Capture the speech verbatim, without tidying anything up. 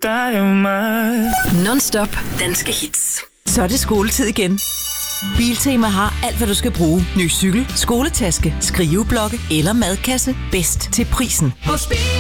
dig og mig. Non-stop danske hits. Så er det skoletid igen. Biltema har alt, hvad du skal bruge. Ny cykel, skoletaske, skriveblokke eller madkasse. Bedst til prisen.